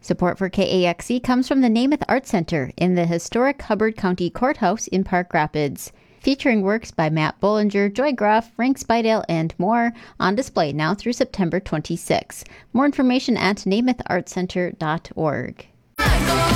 Support for KAXE comes from the Namath Art Center in the historic Hubbard County Courthouse in Park Rapids. Featuring works by Matt Bollinger, Joy Groff, Frank Spidale, and more, on display now through September 26. More information at namathartcenter.org.